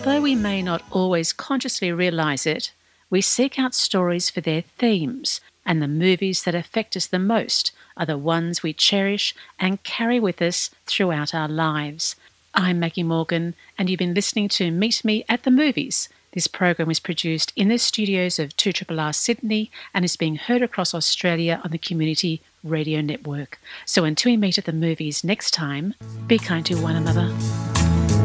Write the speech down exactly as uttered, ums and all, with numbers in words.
Though we may not always consciously realise it, we seek out stories for their themes, and the movies that affect us the most are the ones we cherish and carry with us throughout our lives. I'm Maggie Morgan, and you've been listening to Meet Me at the Movies. This program is produced in the studios of two R R R Sydney and is being heard across Australia on the Community Radio Network. So until we meet at the movies next time, be kind to one another.